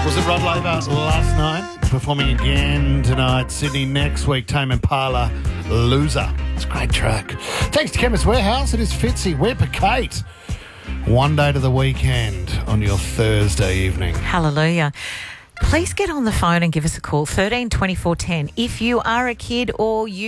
Was it Rod Laver last night? Performing again tonight. Sydney next week. Tame Impala, Loser. It's a great track. Thanks to Chemist Warehouse. It is Fitzy. We're Kate. One day to the weekend on your Thursday evening. Hallelujah. Please get on the phone and give us a call, 13 24 10. If you are a kid or you